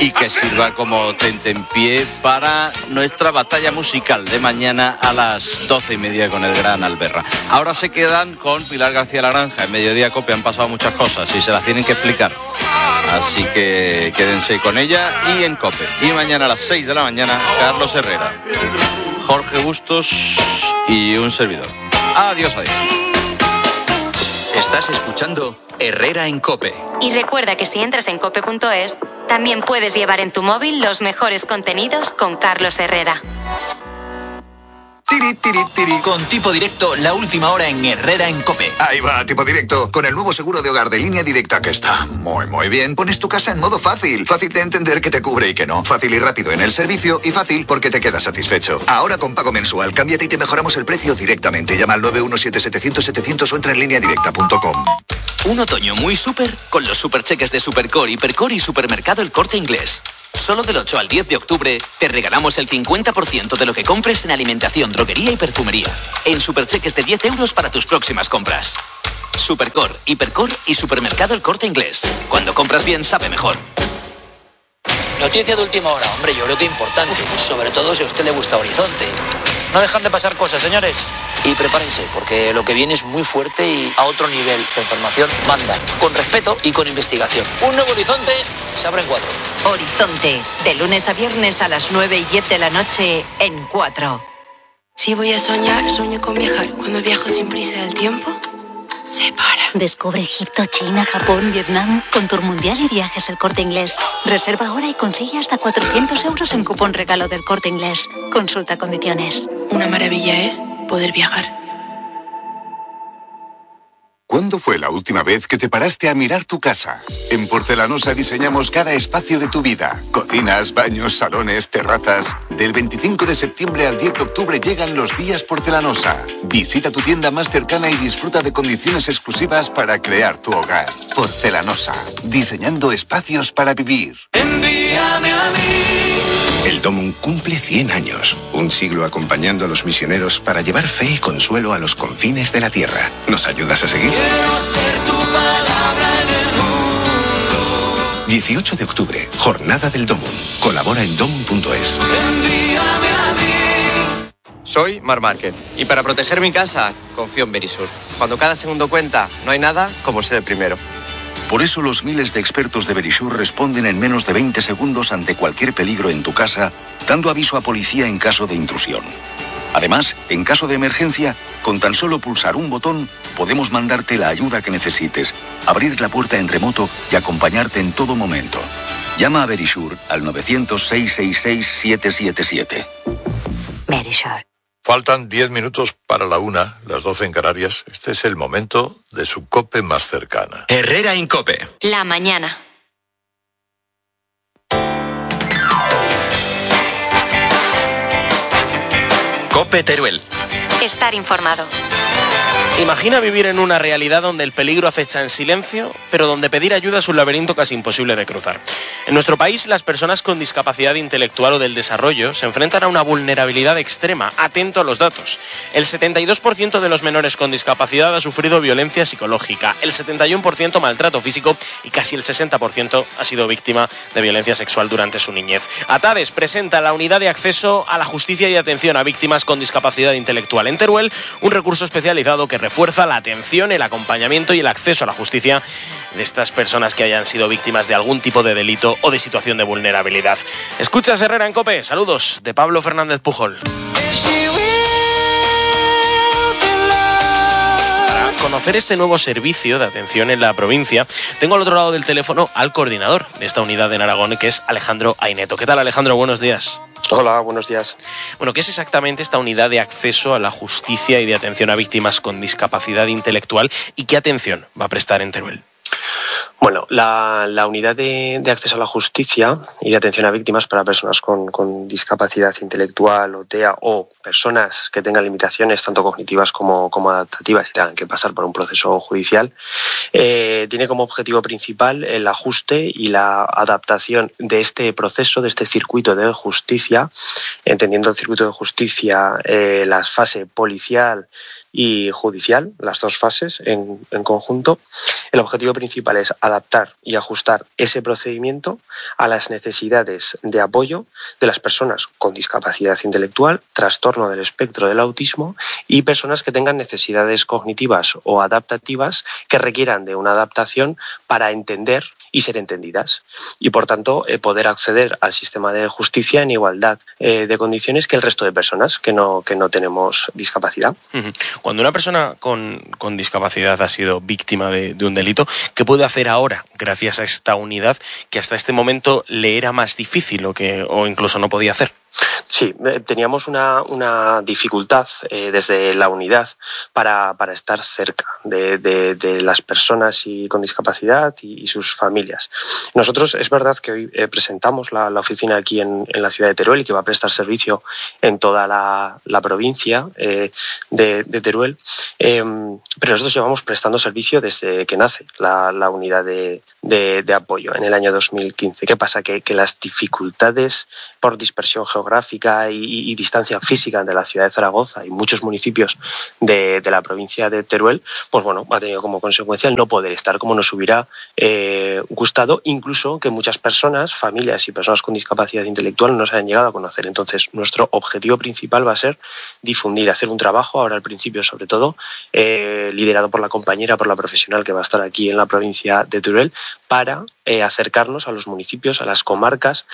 y que sirva como tentempié para nuestra batalla musical de mañana a las 12:30 con el gran Alberra. Ahora se quedan con Pilar García Laranja. En Mediodía Cope han pasado muchas cosas y se las tienen que explicar. Así que quédense con ella y en Cope. Y mañana a las 6 de la mañana, Carlos Herrera, Jorge Bustos y un servidor. Adiós, adiós. Estás escuchando Herrera en Cope. Y recuerda que si entras en cope.es, también puedes llevar en tu móvil los mejores contenidos con Carlos Herrera. Tiri, tiri, tiri. Con Tipo Directo, la última hora en Herrera en Cope. Ahí va, Tipo Directo, con el nuevo seguro de hogar de Línea Directa que está muy bien. Pones tu casa en modo fácil. Fácil de entender que te cubre y que no. Fácil y rápido en el servicio y fácil porque te quedas satisfecho. Ahora con pago mensual, cámbiate y te mejoramos el precio directamente. Llama al 917-700-700 o entra en lineadirecta.com. Un otoño muy súper con los supercheques de Supercore, Hipercore y Supermercado El Corte Inglés. Solo del 8 al 10 de octubre te regalamos el 50% de lo que compres en alimentación, droguería y perfumería. En supercheques de 10 euros para tus próximas compras. Supercore, Hipercore y Supermercado El Corte Inglés. Cuando compras bien, sabe mejor. Noticia de última hora, hombre, yo creo que importante. Sobre todo si a usted le gusta Horizonte. No dejan de pasar cosas, señores. Y prepárense, porque lo que viene es muy fuerte y a otro nivel. La información manda, con respeto y con investigación. Un nuevo Horizonte se abre en 4. Horizonte, de lunes a viernes a las 9:10 de la noche en 4. Si voy a soñar, sueño con viajar. Cuando viajo sin prisa del tiempo, se para. Descubre Egipto, China, Japón, Vietnam con Tour Mundial y Viajes El Corte Inglés. Reserva ahora y consigue hasta 400 euros en cupón regalo del Corte Inglés. Consulta condiciones. Una maravilla es poder viajar. ¿Cuándo fue la última vez que te paraste a mirar tu casa? En Porcelanosa diseñamos cada espacio de tu vida. Cocinas, baños, salones, terrazas. Del 25 de septiembre al 10 de octubre llegan los días Porcelanosa. Visita tu tienda más cercana y disfruta de condiciones exclusivas para crear tu hogar. Porcelanosa, diseñando espacios para vivir. Envíame a mí. El Domum cumple 100 años, un siglo acompañando a los misioneros para llevar fe y consuelo a los confines de la tierra. ¿Nos ayudas a seguir? Quiero ser tu palabra en el mundo. 18 de octubre, Jornada del Domum. Colabora en domum.es. Envíame a mí. Soy Marc Márquez y para proteger mi casa confío en Verisur. Cuando cada segundo cuenta, no hay nada como ser el primero. Por eso los miles de expertos de Verisur responden en menos de 20 segundos ante cualquier peligro en tu casa, dando aviso a policía en caso de intrusión. Además, en caso de emergencia, con tan solo pulsar un botón, podemos mandarte la ayuda que necesites, abrir la puerta en remoto y acompañarte en todo momento. Llama a Verisur al 900-666-777. Verisur. Faltan 10 minutos para la 1, las 12 en Canarias. Este es el momento de su COPE más cercana. Herrera en Cope. La mañana. Cope Teruel. Estar informado. Imagina vivir en una realidad donde el peligro acecha en silencio, pero donde pedir ayuda es un laberinto casi imposible de cruzar. En nuestro país, las personas con discapacidad intelectual o del desarrollo se enfrentan a una vulnerabilidad extrema. Atento a los datos. El 72% de los menores con discapacidad ha sufrido violencia psicológica, el 71% maltrato físico y casi el 60% ha sido víctima de violencia sexual durante su niñez. Atades presenta la unidad de acceso a la justicia y atención a víctimas con discapacidad intelectual en Teruel, un recurso especializado que refuerza la atención, el acompañamiento y el acceso a la justicia de estas personas que hayan sido víctimas de algún tipo de delito o de situación de vulnerabilidad. Escuchas Herrera en COPE. Saludos de Pablo Fernández Pujol. Para conocer este nuevo servicio de atención en la provincia, tengo al otro lado del teléfono al coordinador de esta unidad en Aragón, que es Alejandro Aineto. ¿Qué tal, Alejandro? Buenos días. Hola, buenos días. Bueno, ¿qué es exactamente esta unidad de acceso a la justicia y de atención a víctimas con discapacidad intelectual y qué atención va a prestar en Teruel? Bueno, la unidad de acceso a la justicia y de atención a víctimas para personas con discapacidad intelectual o TEA o personas que tengan limitaciones tanto cognitivas como adaptativas y tengan que pasar por un proceso judicial, tiene como objetivo principal el ajuste y la adaptación de este proceso, de este circuito de justicia, entendiendo el circuito de justicia, la fase policial y judicial, las dos fases en conjunto. El objetivo principal es adaptar y ajustar ese procedimiento a las necesidades de apoyo de las personas con discapacidad intelectual, trastorno del espectro del autismo y personas que tengan necesidades cognitivas o adaptativas que requieran de una adaptación para entender y ser entendidas y, por tanto, poder acceder al sistema de justicia en igualdad de condiciones que el resto de personas que no tenemos discapacidad. Cuando una persona con discapacidad ha sido víctima de un delito, ¿qué puede hacer ahora gracias a esta unidad que hasta este momento le era más difícil o incluso no podía hacer? Sí, teníamos una dificultad desde la unidad para estar cerca de las personas con discapacidad y sus familias. Nosotros, es verdad que hoy presentamos la oficina aquí en la ciudad de Teruel y que va a prestar servicio en toda la provincia de Teruel, pero nosotros llevamos prestando servicio desde que nace la unidad de apoyo en el año 2015. ¿Qué pasa? Que las dificultades por dispersión geográfica y distancia física de la ciudad de Zaragoza y muchos municipios de la provincia de Teruel, pues bueno, ha tenido como consecuencia el no poder estar como nos hubiera gustado, incluso que muchas personas, familias y personas con discapacidad intelectual no se han llegado a conocer. Entonces, nuestro objetivo principal va a ser difundir, hacer un trabajo, ahora al principio sobre todo, liderado por la compañera, por la profesional que va a estar aquí en la provincia de Teruel, para acercarnos a los municipios, a las comarcas,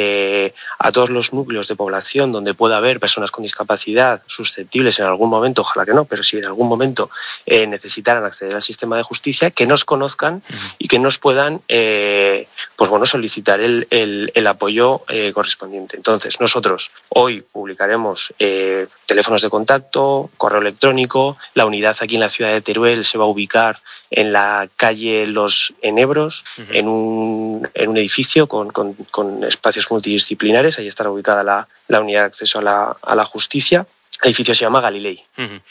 a todos los núcleos de población donde pueda haber personas con discapacidad susceptibles en algún momento, ojalá que no, pero si en algún momento necesitaran acceder al sistema de justicia, que nos conozcan y que nos puedan solicitar el apoyo correspondiente. Entonces, nosotros hoy publicaremos teléfonos de contacto, correo electrónico. La unidad aquí en la ciudad de Teruel se va a ubicar en la calle Los Enebros, en un edificio con espacios multidisciplinares. Ahí estará ubicada la unidad de acceso a la justicia. El edificio se llama Galilei.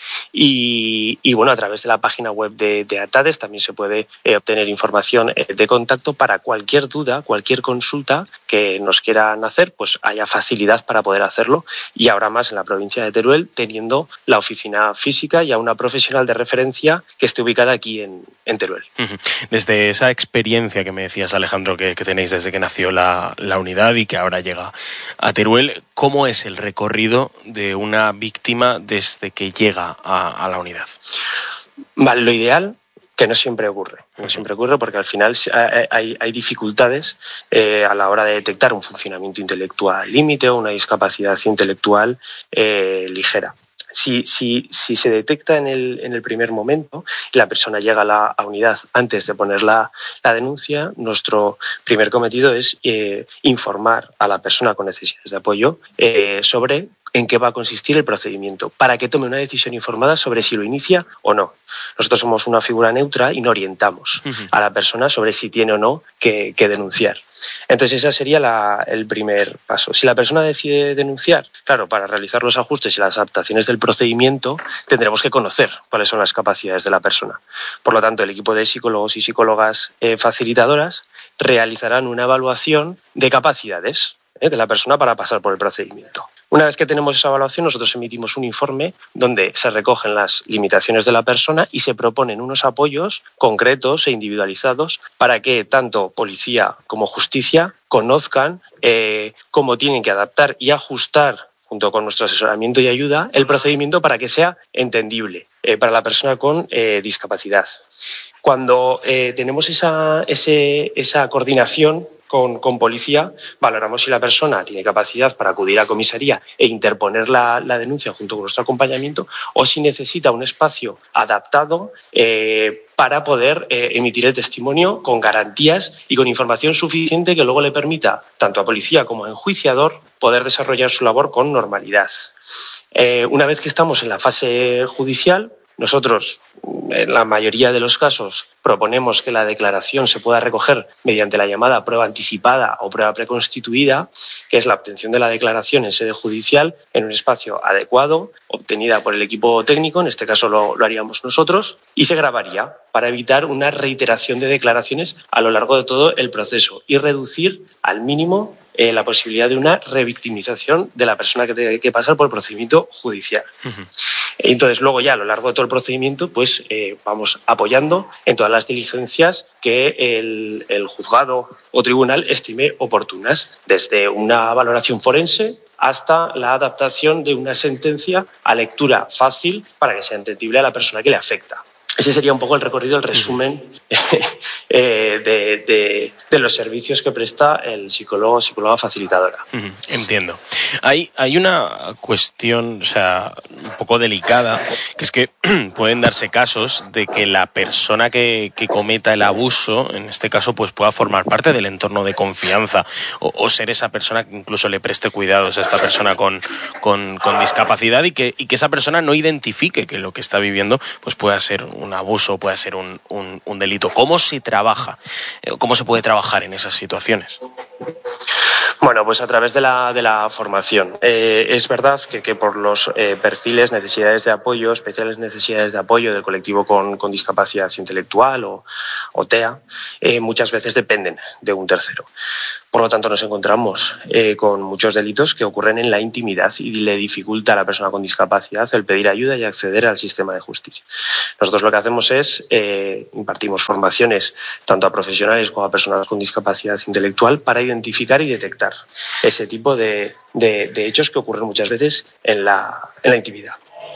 Y bueno, a través de la página web de ATADES también se puede obtener información de contacto para cualquier duda, cualquier consulta que nos quieran hacer, pues haya facilidad para poder hacerlo. Y ahora más en la provincia de Teruel, teniendo la oficina física y a una profesional de referencia que esté ubicada aquí en Teruel. Desde esa experiencia que me decías, Alejandro, que tenéis desde que nació la unidad y que ahora llega a Teruel, ¿cómo es el recorrido de una víctima desde que llega a la unidad? Vale, lo ideal, que no siempre ocurre. No siempre ocurre porque al final hay dificultades a la hora de detectar un funcionamiento intelectual límite o una discapacidad intelectual ligera. Si se detecta en el primer momento y la persona llega a la unidad antes de poner la denuncia, nuestro primer cometido es informar a la persona con necesidades de apoyo sobre en qué va a consistir el procedimiento, para que tome una decisión informada sobre si lo inicia o no. Nosotros somos una figura neutra y no orientamos a la persona sobre si tiene o no que denunciar. Entonces ese sería el primer paso. Si la persona decide denunciar, claro, para realizar los ajustes y las adaptaciones del procedimiento tendremos que conocer cuáles son las capacidades de la persona. Por lo tanto, el equipo de psicólogos y psicólogas facilitadoras realizarán una evaluación de capacidades de la persona para pasar por el procedimiento. Una vez que tenemos esa evaluación, nosotros emitimos un informe donde se recogen las limitaciones de la persona y se proponen unos apoyos concretos e individualizados para que tanto policía como justicia conozcan cómo tienen que adaptar y ajustar, junto con nuestro asesoramiento y ayuda, el procedimiento para que sea entendible para la persona con discapacidad. Cuando tenemos esa coordinación con policía, valoramos si la persona tiene capacidad para acudir a comisaría e interponer la denuncia junto con nuestro acompañamiento, o si necesita un espacio adaptado para poder emitir el testimonio con garantías y con información suficiente que luego le permita, tanto a policía como a enjuiciador, poder desarrollar su labor con normalidad. Una vez que estamos en la fase judicial, nosotros, en la mayoría de los casos, proponemos que la declaración se pueda recoger mediante la llamada prueba anticipada o prueba preconstituida, que es la obtención de la declaración en sede judicial en un espacio adecuado, obtenida por el equipo técnico, en este caso lo haríamos nosotros, y se grabaría para evitar una reiteración de declaraciones a lo largo de todo el proceso y reducir al mínimo la posibilidad de una revictimización de la persona que tenga que pasar por el procedimiento judicial. Entonces, luego ya a lo largo de todo el procedimiento, pues vamos apoyando en todas las diligencias que el juzgado o tribunal estime oportunas, desde una valoración forense hasta la adaptación de una sentencia a lectura fácil para que sea entendible a la persona que le afecta. Ese sería un poco el recorrido, el resumen de los servicios que presta el psicólogo o psicóloga facilitadora. Entiendo. Hay una cuestión, o sea, un poco delicada, que es que pueden darse casos de que la persona que cometa el abuso, en este caso, pues pueda formar parte del entorno de confianza o ser esa persona que incluso le preste cuidados a esta persona con discapacidad y que esa persona no identifique que lo que está viviendo pues pueda ser un abuso, puede ser un delito. ¿Cómo se trabaja? ¿Cómo se puede trabajar en esas situaciones? Bueno, pues a través de la formación. Es verdad que por los perfiles, necesidades de apoyo, especiales necesidades de apoyo del colectivo con discapacidad intelectual o TEA, muchas veces dependen de un tercero. Por lo tanto, nos encontramos con muchos delitos que ocurren en la intimidad y le dificulta a la persona con discapacidad el pedir ayuda y acceder al sistema de justicia. Nosotros lo que hacemos es impartimos formaciones tanto a profesionales como a personas con discapacidad intelectual para identificar y detectar ese tipo de hechos que ocurren muchas veces en la intimidad.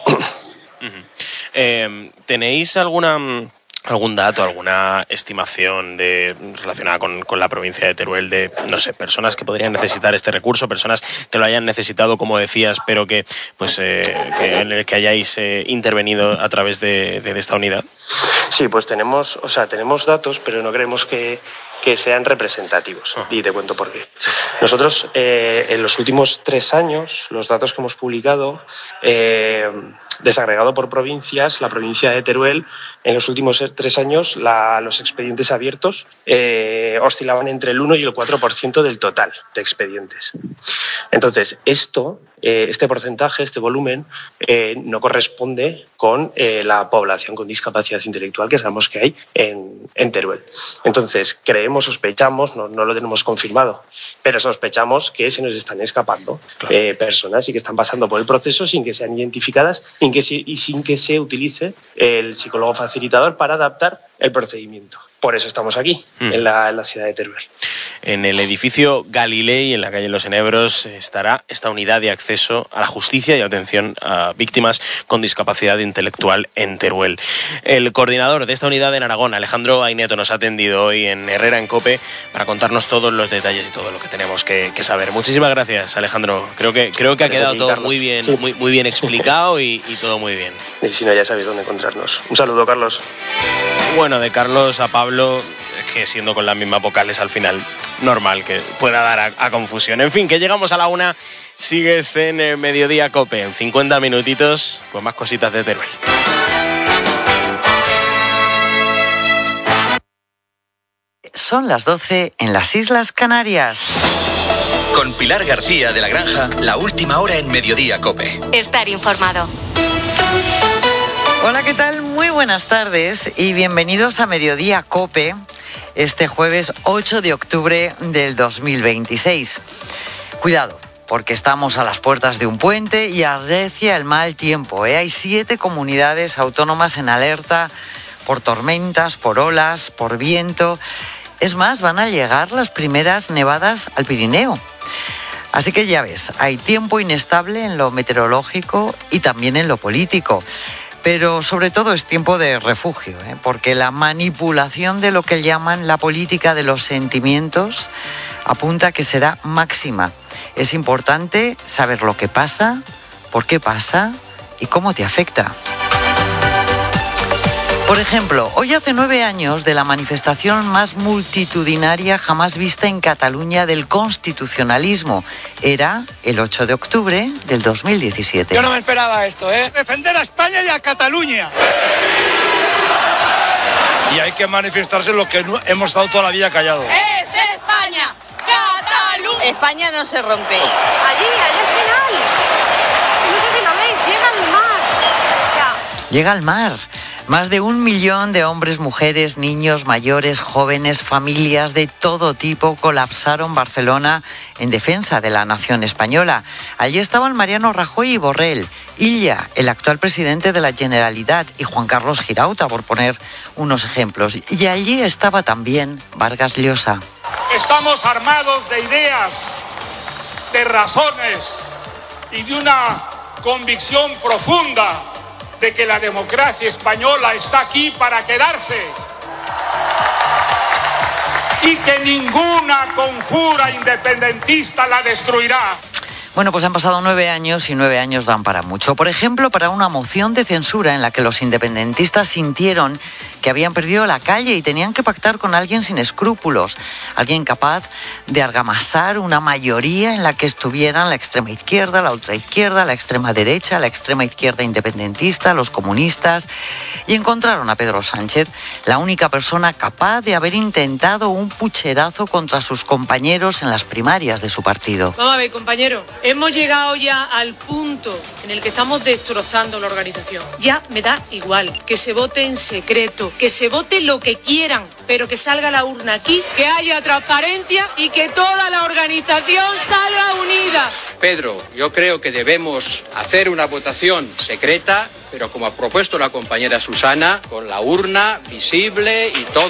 ¿Tenéis algún dato, alguna estimación relacionada con la provincia de Teruel de, no sé, personas que podrían necesitar este recurso, personas que lo hayan necesitado, como decías, pero que en el que hayáis intervenido a través de esta unidad? Sí, pues tenemos datos, pero no creemos que sean representativos. Y te cuento por qué. Sí. Nosotros, en los últimos 3 años, los datos que hemos publicado, desagregado por provincias, la provincia de Teruel, en los últimos 3 años, los expedientes abiertos oscilaban entre el 1 y el 4% del total de expedientes. Entonces, este porcentaje, este volumen, no corresponde con la población con discapacidad intelectual que sabemos que hay en Teruel. Entonces, sospechamos, no lo tenemos confirmado, pero sospechamos que se nos están escapando personas y que están pasando por el proceso sin que sean identificadas y sin que se utilice el psicólogo facilitador para adaptar el procedimiento. Por eso estamos aquí, en la ciudad de Teruel. En el edificio Galilei, en la calle Los Enebros, estará esta unidad de acceso a la justicia y atención a víctimas con discapacidad intelectual en Teruel. El coordinador de esta unidad en Aragón, Alejandro Aineto, nos ha atendido hoy en Herrera en COPE para contarnos todos los detalles y todo lo que tenemos que saber. Muchísimas gracias, Alejandro. Creo que ha quedado todo muy bien, sí. muy bien explicado y todo muy bien. Y si no, ya sabéis dónde encontrarnos. Un saludo, Carlos. Bueno, de Carlos a Pablo, que siendo con las mismas vocales al final, normal que pueda dar a confusión. En fin, que llegamos a la 1, sigues en Mediodía COPE. En 50 minutitos, pues más cositas de Teruel. Son las 12 en las Islas Canarias. Con Pilar García de la Granja, la última hora en Mediodía COPE. Estar informado. Hola, ¿qué tal? Muy buenas tardes y bienvenidos a Mediodía COPE, este jueves 8 de octubre del 2026. Cuidado, porque estamos a las puertas de un puente y arrecia el mal tiempo. Hay 7 comunidades autónomas en alerta por tormentas, por olas, por viento. Es más, van a llegar las primeras nevadas al Pirineo. Así que ya ves, hay tiempo inestable en lo meteorológico y también en lo político. Pero sobre todo es tiempo de refugio, porque la manipulación de lo que llaman la política de los sentimientos apunta a que será máxima. Es importante saber lo que pasa, por qué pasa y cómo te afecta. Por ejemplo, hoy hace 9 años de la manifestación más multitudinaria jamás vista en Cataluña del constitucionalismo. Era el 8 de octubre del 2017. Yo no me esperaba esto, Defender a España y a Cataluña. Y hay que manifestarse lo que hemos estado toda la vida callados. ¡Es España! ¡Cataluña! España no se rompe. Allí al final. No sé si lo veis, llega al mar. Llega al mar. Más de 1 millón de hombres, mujeres, niños, mayores, jóvenes, familias de todo tipo colapsaron Barcelona en defensa de la nación española. Allí estaban Mariano Rajoy y Borrell, Illa, el actual presidente de la Generalitat, y Juan Carlos Girauta, por poner unos ejemplos. Y allí estaba también Vargas Llosa. Estamos armados de ideas, de razones y de una convicción profunda de que la democracia española está aquí para quedarse y que ninguna conjura independentista la destruirá. Bueno, pues han pasado 9 años y 9 años dan para mucho. Por ejemplo, para una moción de censura en la que los independentistas sintieron que habían perdido la calle y tenían que pactar con alguien sin escrúpulos, alguien capaz de argamasar una mayoría en la que estuvieran la extrema izquierda, la ultraizquierda, la extrema derecha, la extrema izquierda independentista, los comunistas, y encontraron a Pedro Sánchez, la única persona capaz de haber intentado un pucherazo contra sus compañeros en las primarias de su partido. Vamos a ver, compañero, hemos llegado ya al punto en el que estamos destrozando la organización. Ya me da igual que se vote en secreto, que se vote lo que quieran, pero que salga la urna aquí, que haya transparencia y que toda la organización salga unida. Pedro, yo creo que debemos hacer una votación secreta, pero como ha propuesto la compañera Susana, con la urna visible y todo.